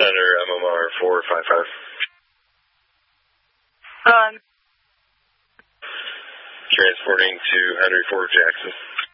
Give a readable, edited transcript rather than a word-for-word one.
Center, MMR 455. On. Transporting to Henry Ford Jackson.